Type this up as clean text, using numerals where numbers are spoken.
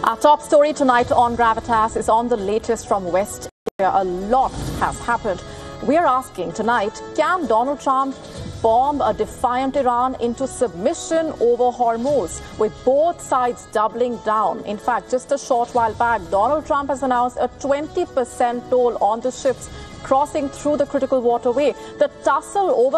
Our top story tonight on Gravitas is on the latest from West Asia. A lot has happened. We are asking tonight, can Donald Trump bomb a defiant Iran into submission over Hormuz, with both sides doubling down? In fact, just a short while back, Donald Trump has announced a 20% toll on the ships crossing through the critical waterway. The tussle over